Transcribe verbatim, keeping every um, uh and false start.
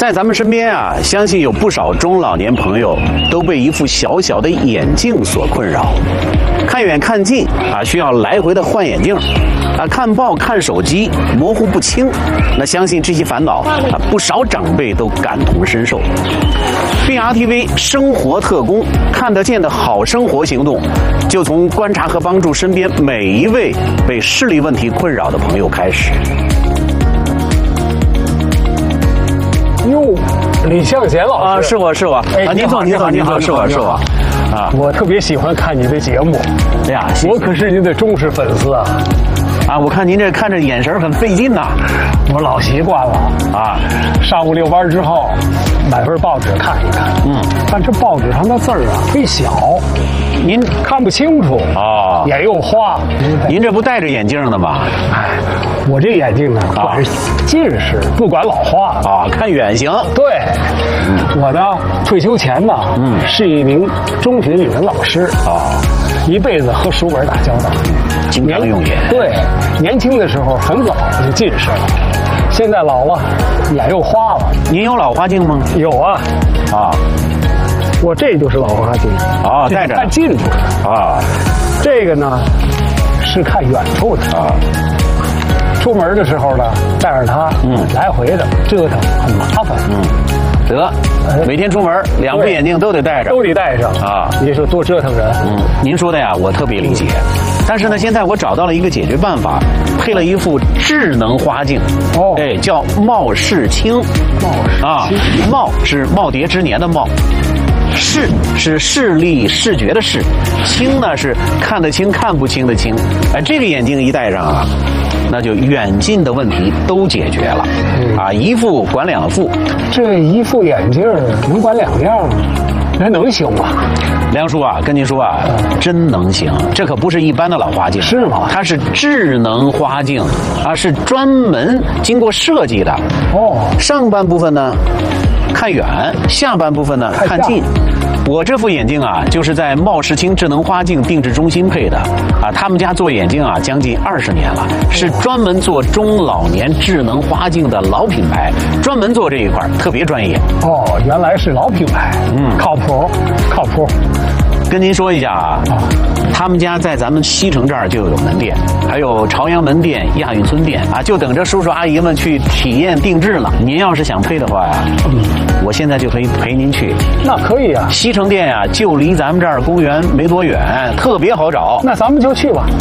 在咱们身边啊，相信有不少中老年朋友都被一副小小的眼镜所困扰，看远看近啊，需要来回的换眼镜啊，看报看手机模糊不清。那相信这些烦恼啊，不少长辈都感同身受。B R T V 生活特工看得见的好生活行动，就从观察和帮助身边每一位被视力问题困扰的朋友开始。 哟，李向贤老师啊，是我是我， 哎， 啊，您坐您坐您坐，是我是我，啊， 我特别喜欢看你的节目， 哎呀， 我可是您的忠实粉丝啊。 啊，我看您这看着眼神很费劲呐。 我老习惯了啊， 上午遛弯之后，买份报纸看一看。嗯，但这报纸上的字儿啊忒小，您看不清楚哦， 眼又花。 您这不戴着眼镜的吗？ 哎，我这眼镜呢，管是近视，不管老花啊，看远行。 对，嗯、我呢退休前呢，嗯，是一名中学语文老师啊，一辈子和书本打交道， 经常用眼。 对，年轻的时候很早就近视了，现在老了，眼又花了。 您有老花镜吗？ 有啊， 啊， 我这就是老花镜啊，戴着看近处的啊，这个呢是看远处的啊。出门的时候呢，带着它，嗯，来回的折腾很麻烦， 嗯，得，每天出门两副眼镜都得戴着， 都得戴上啊。你说多折腾人， 嗯，您说的呀，我特别理解。但是呢，现在我找到了一个解决办法，配了一副智能花镜，哦，哎，叫貌视清， 貌视啊，貌是耄耋之年的貌。视是视力视觉的视，清呢是看得清看不清的清。哎，这个眼镜一戴上啊，那就远近的问题都解决了，嗯、啊，一副管两副。 这一副眼镜能管两样，那能行吗？ 梁叔啊，跟您说啊，嗯、真能行。这可不是一般的老花镜， 是吗？ 它是智能花镜啊，是专门经过设计的。哦，上半部分呢看远，下半部分呢看近。我这副眼镜啊，就是在貌视清智能花镜定制中心配的啊。他们家做眼镜啊，将近二十年了，是专门做中老年智能花镜的老品牌，专门做这一块，特别专业。 哦，原来是老品牌，嗯，靠谱，靠谱。 跟您说一下啊，他们家在咱们西城这儿就有门店，还有朝阳门店、亚运村店啊，就等着叔叔阿姨们去体验定制了。您要是想配的话呀，嗯，我现在就可以陪您去。 那可以啊， 西城店呀，就离咱们这儿公园没多远，特别好找。 那咱们就去吧。